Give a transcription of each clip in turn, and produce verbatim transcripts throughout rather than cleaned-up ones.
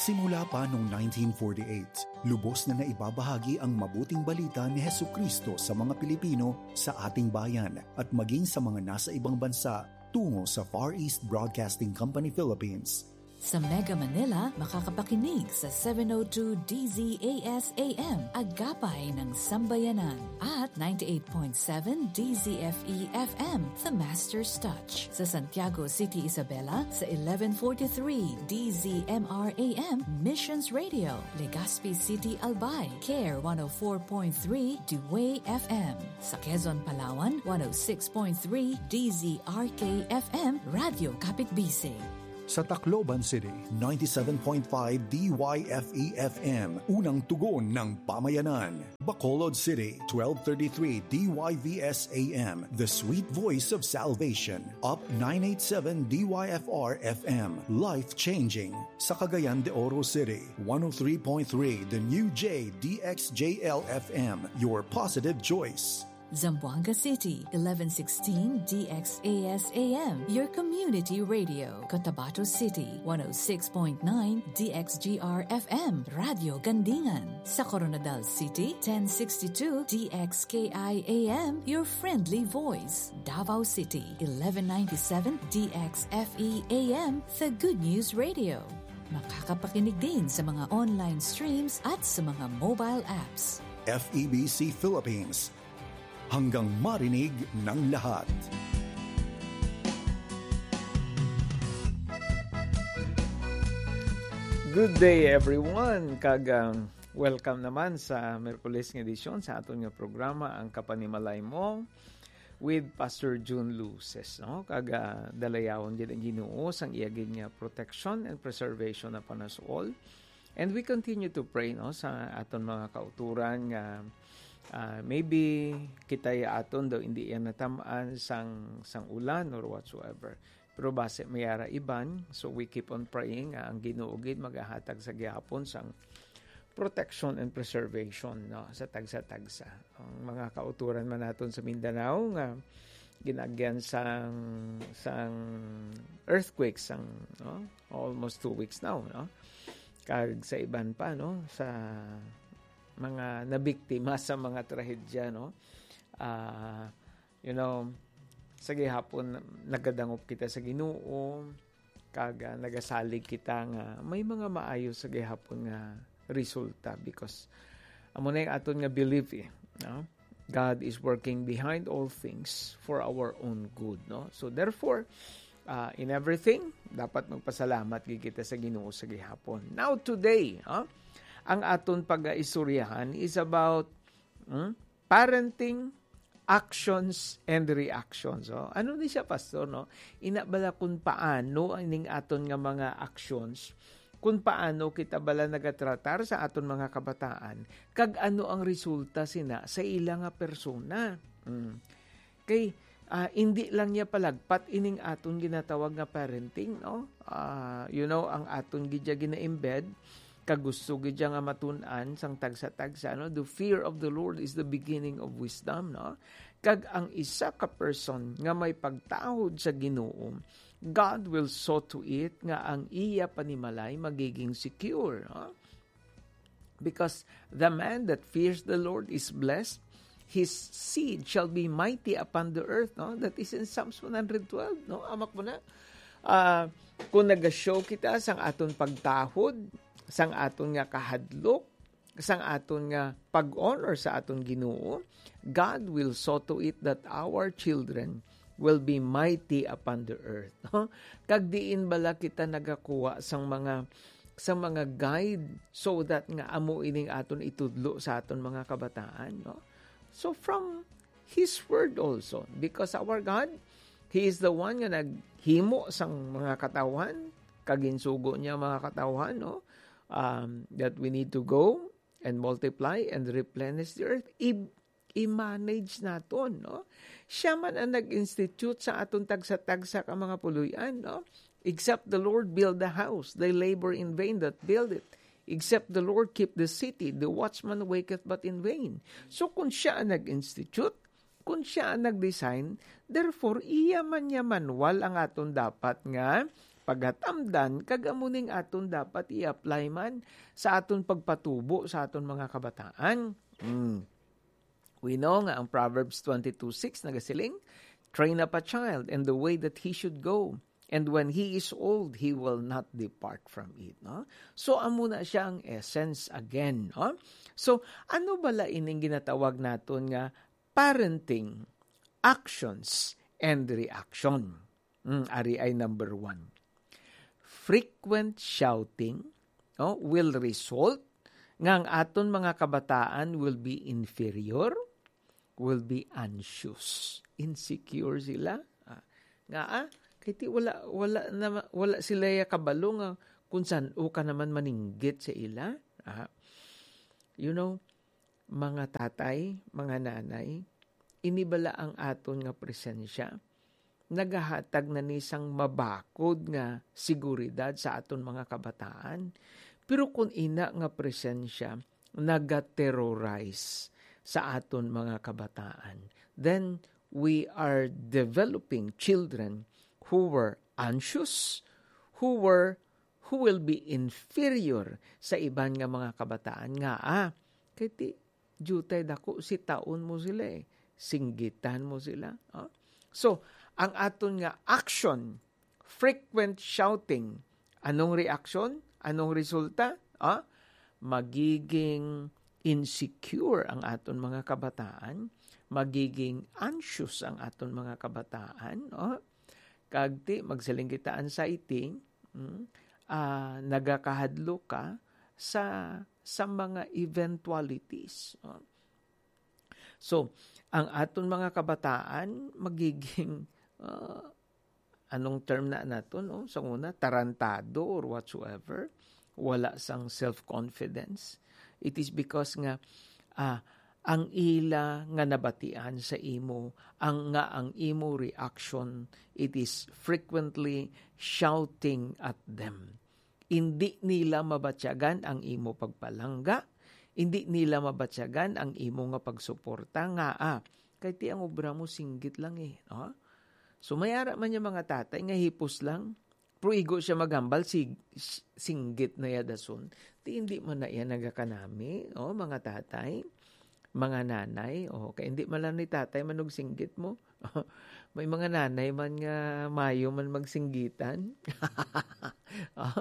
Simula pa noong nineteen forty-eight, lubos na naibabahagi ang mabuting balita ni Hesukristo sa mga Pilipino sa ating bayan at maging sa mga nasa ibang bansa tungo sa Far East Broadcasting Company Philippines. Sa Mega Manila, makakapakinig sa seven oh two D Z A S A M, Agapay ng Sambayanan, at ninety-eight point seven D Z F E F M, The Master's Touch. Sa Santiago City, Isabela, sa eleven forty-three D Z M R A M, Missions Radio. Legazpi City, Albay, Care one oh four point three Dewey F M. Sa Quezon, Palawan, one oh six point three D Z R K F M, Radio Kapitbisig. Sa Tacloban City, ninety-seven point five D Y F E F M, unang tugon ng pamayanan. Bacolod City, twelve thirty-three D Y V S A M, the sweet voice of salvation. Up nine eighty-seven D Y F R F M, life-changing. Sa Cagayan de Oro City, one oh three point three The New J D X J L F M, your positive choice. Zamboanga City, eleven sixteen D X A S A M, your community radio. Cotabato City, one oh six point nine D X G R F M, Radio Gandingan. Sa Coronadal City, ten sixty-two D X K I A M, your friendly voice. Davao City, eleven ninety-seven D X F E A M, the Good News Radio. Makakapakinig din sa mga online streams at sa mga mobile apps. F E B C Philippines, hanggang marinig ng lahat. Good day everyone. Kagang welcome naman sa Merkules ng edisyon sa aton nga programa ang Kapanimalay Mo with Pastor June Luces, no? Kaga dalayawon gid ang Ginoo sang iyagid nga protection and preservation upon us all. And we continue to pray, no, sa aton mga kauturan nga Uh, maybe kita ya aton daw hindi yan natamaan sang sang ulan or whatsoever. Pero base mayara iban, so we keep on praying uh, ang Ginoo gid magahatag sa gihapon sang protection and preservation, no, sa tagsa-tagsa. Ang mga kauturan man naton sa Mindanao nga ginagyan sang sang earthquake sang, no, almost two weeks now, no. Kag sa iban pa, no, sa mga nabiktima sa mga trahedya, no. Uh, you know, sa gihapon nagadangop kita sa Ginoo, kag uh, nagasalig kita nga may mga maayo sa gihapon nga resulta because amo na yung aton nga belief, eh, no? God is working behind all things for our own good, no. So therefore, uh, in everything dapat magpasalamat gid kita sa Ginoo sa gihapon. Now today, huh? Ang aton pag-istoryahan is about hmm, parenting, actions, and reactions. So, ano ni siya, Pastor? No? Inabala kung paano ining aton nga mga actions, kung paano kita bala nagatratar sa aton mga kabataan, kag ano ang resulta sina sa ilang nga persona. Hmm. Kay, uh, hindi lang niya palagpat ining aton ginatawag nga parenting, no? Uh, you know, ang aton gidya gina-embed, kagusto gid nga matun-an sang tagsa-tagsa, no. The fear of the Lord is the beginning of wisdom, no. Kag ang isa ka person nga may pagtahod sa Ginoo, God will saw to it nga ang iya panimalay magiging secure, no? Because the man that fears the Lord is blessed, his seed shall be mighty upon the earth, no. That is in Psalms one twelve, no. Amak mo na. Uh, kung nag-show kita sang aton pagtahod, sang aton nga kahadlok, sang aton nga pag-honor sa aton Ginoo, God will saw to it that our children will be mighty upon the earth. No? Kag diin bala kita nagakuha sang mga sang mga guide so that nga amo ining aton itudlo sa aton mga kabataan, no? So from His word also, because our God, He is the one nga naghimo sang mga katawan, kaginsugo niya mga katawan, no? Um, that we need to go and multiply and replenish the earth. I- i-manage naton, no? Siya man ang nag-institute sa aton tagsa-tagsa ka mga puluyan, no? Except the Lord build the house, they labor in vain that build it. Except the Lord keep the city, the watchman waketh but in vain. So kung siya ang nag-institute, kung siya ang nag-design, therefore iya man niya manual ang aton dapat nga pagatamdan kag amuning aton dapat i-apply man sa aton pagpatubo sa aton mga kabataan. Mm. We know nga ang Proverbs twenty-two six nagasiling, train up a child in the way that he should go, and when he is old, he will not depart from it. No? So, amo na siya ang essence again. No? So, ano bala ining ginatawag naton nga parenting, actions, and reaction? Mm, ari ay number one. Frequent shouting no, will result nga ang aton mga kabataan will be inferior, will be anxious, insecure sila. Ah, nga ah, kiti wala wala na, wala sila ya kabalo nga kung saan o ka naman maninggit sa ila. Ah, you know, mga tatay, mga nanay, inibala ang aton nga presensya. Nagahatag na nisang mabakod nga seguridad sa aton mga kabataan. Pero kung ina nga presensya, nagaterrorize sa aton mga kabataan, then we are developing children who were anxious, who were who will be inferior sa iban nga mga kabataan nga ah kay ti jutay dako si taon mo sila eh, singgitan mo sila. Ah? So ang aton nga action, frequent shouting, anong reaction, anong resulta? Ah? Magiging insecure ang aton mga kabataan, magiging anxious ang aton mga kabataan, oh, kagti magsalinggitaan sa iti, mm, uh, nagakahadlo ka sa sa mga eventualities. Oh. So, ang aton mga kabataan magiging uh, anong term na nato no? Sa una, tarantado or whatsoever, wala sang self-confidence. It is because nga ah, ang ila nga nabatian sa imo, ang nga ang imo reaction, it is frequently shouting at them. Hindi nila mabatyagan ang imo pagpalangga, hindi nila mabatyagan ang imo nga pagsuporta nga ah, kay ti ang obra mo singgit lang eh. No? So mayara man yung mga tatay nga hipos lang, pruigo siya magambal, sig, singgit na yadason. Di hindi man na yan nagakanami, oh, mga tatay, mga nanay, oh, kaya hindi man lang ni tatay manog singgit mo. May mga nanay man nga mayo man magsinggitan. Oh.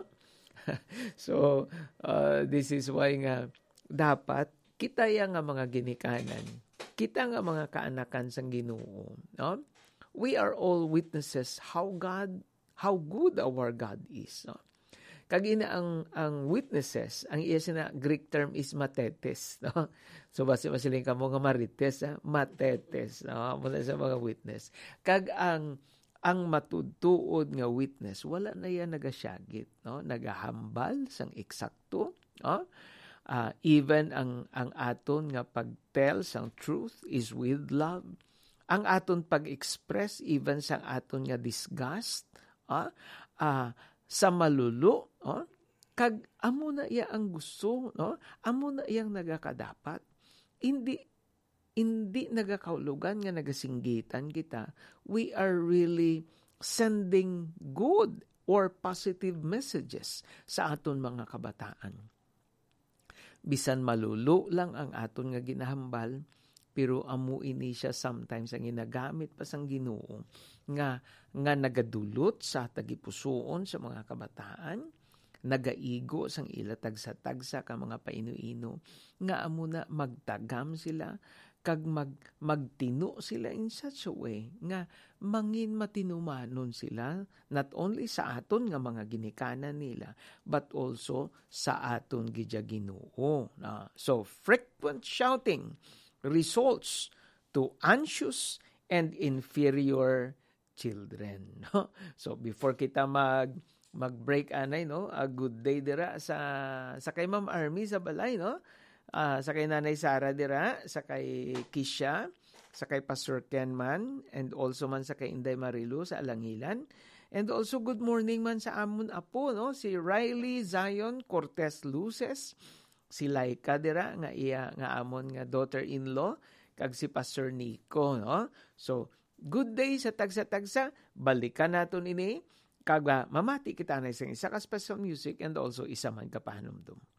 So, uh, this is why nga dapat kita ya nga mga ginikanan, kita nga mga kaanakan sang Ginoo, no? We are all witnesses how God how good our God is. No? Kagina ang ang witnesses, ang iya sina Greek term is matetes. No? So basi masiling ka mo nga marites, ha? Matetes. No? Muna sa mga witness. Kag ang ang matudtuod nga witness, wala na yan nagasyagit. No? Nagahambal sang eksakto. No? Uh, even ang ang aton nga pagtell sang truth is with love. Ang aton pag-express even sang aton nga disgust, ah, ah, sa malulu, oh, kag amo na iya ang gusto, no? Amo na iyang nagakadapat. Hindi hindi nagakaulugan nga nagasinggitan kita. We are really sending good or positive messages sa aton mga kabataan. Bisan malulu lang ang aton nga ginahambal, pero amo ini siya sometimes ang ginagamit pa sang Ginoo nga nga nagadulot sa tagipusoon sa mga kabataan, nagaigo sang ila tagsa-tagsa ka mga painuino nga amo na magtagam sila kag mag magtino sila in such a way nga mangin matinumanon sila not only sa aton nga mga ginikanan nila but also sa aton gidya Ginoo. Uh, so frequent shouting results to anxious and inferior children. No? So before kita mag mag-break anay, no, a good day dira sa sa kay Ma'am Army sa balay, no, uh, sa kay Nanay Sara dira, sa kay Kisha, sa kay Pastor Kenman, and also man sa kay Inday Marilu sa Alangilan, and also good morning man sa amon apo, no, si Riley Zion Cortez Luces, si Laika dira nga iya nga amon nga daughter-in-law, kag si Pastor Nico, no. So good day sa tagsa-tagsa, balikan naton ini Kaga mamati kita na isang isa ka special music and also isa man ka pahanumdum.